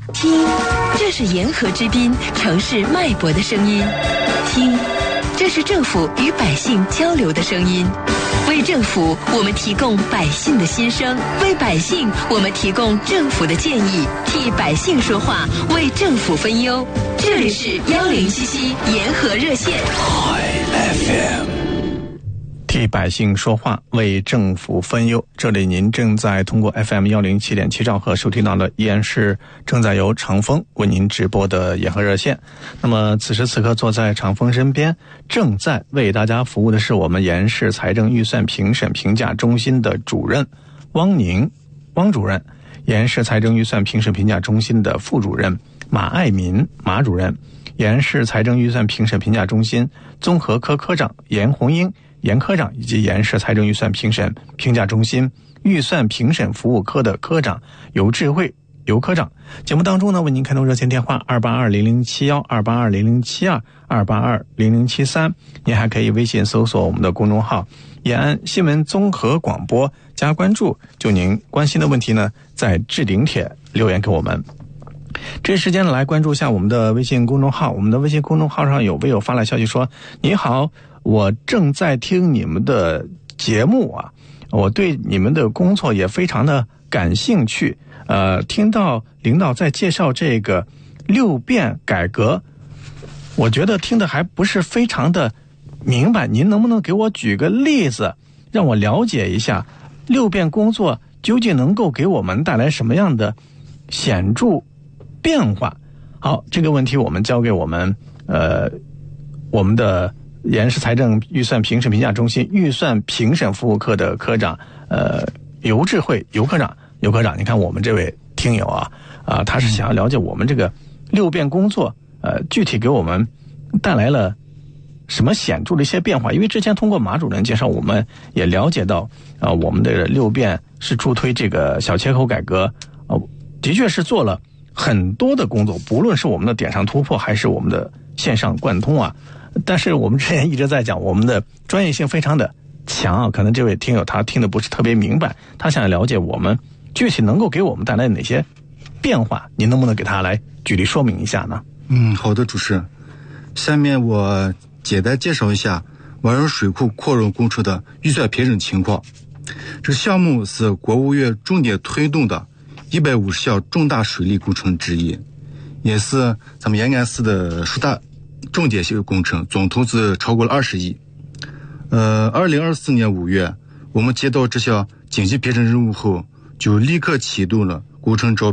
听，这是沿河之滨城市脉搏的声音。听，这是政府与百姓交流的声音。为政府，我们提供百姓的心声；为百姓，我们提供政府的建议，替百姓说话，为政府分忧。这里是1077沿河热线。 替百姓说话，为政府分忧。这里您正在通过 FM107.7兆赫收听到的依然是正在由长风为您直播的沿河热线。那么此时此刻坐在长风身边，正在为大家服务的是我们延市财政预算评审评价中心的主任汪宁汪主任，延市财政预算评审评价中心的副主任马爱民马主任，延市财政预算评审评价中心综合科科长严红英严科长，以及延市财政预算评审评价中心预算评审服务科的科长尤智慧尤科长。节目当中呢，为您开通热线电话2820071 2820072 2820073，您还可以微信搜索我们的公众号延安新闻综合广播加关注，就您关心的问题呢，在置顶帖留言给我们。这时间来关注一下我们的微信公众号，我们的微信公众号上有微友发来消息说，你好，我正在听你们的节目啊，我对你们的工作也非常的感兴趣，听到领导在介绍这个6变改革，我觉得听的还不是非常的明白，您能不能给我举个例子，让我了解一下6变工作究竟能够给我们带来什么样的显著变化？好，这个问题我们交给我们的延市财政预算评审评价中心预算评审服务科的科长尤智慧尤科长。尤科长，你看我们这位听友他是想要了解我们这个6变工作具体给我们带来了什么显著的一些变化。因为之前通过马主任介绍，我们也了解到我们的6变是助推这个小切口改革，的确是做了很多的工作，不论是我们的点上突破还是我们的线上贯通但是我们之前一直在讲我们的专业性非常的强可能这位听友他听得不是特别明白，他想了解我们具体能够给我们带来哪些变化，您能不能给他来举例说明一下呢？ 好的，主持人，下面我简单介绍一下万荣水库扩容工程的预算评审情况。这个项目是国务院重点推动的150项重大水利工程之一，也是咱们延安市的10大重点性工程，总投资超过了20亿。2024年5月，我们接到这项紧急评审任务后，就立刻启动了工程招